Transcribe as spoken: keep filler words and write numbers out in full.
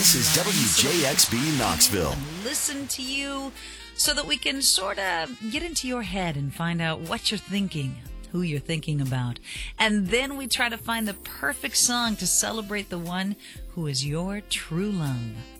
This is W J X B Knoxville. Listen to you so that we can sort of get into your head and find out what you're thinking, who you're thinking about. And then we try to find the perfect song to celebrate the one who is your true love.